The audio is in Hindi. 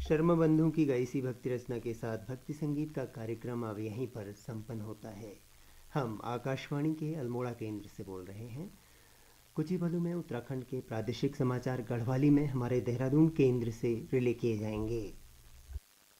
शर्मा बंधु की गाई सी भक्ति रचना के साथ भक्ति संगीत का कार्यक्रम अब यहीं पर संपन्न होता है। हम आकाशवाणी के अल्मोड़ा केंद्र से बोल रहे हैं। कुछ ही पलों में उत्तराखंड के प्रादेशिक समाचार गढ़वाली में हमारे देहरादून केंद्र से रिले किए जाएंगे।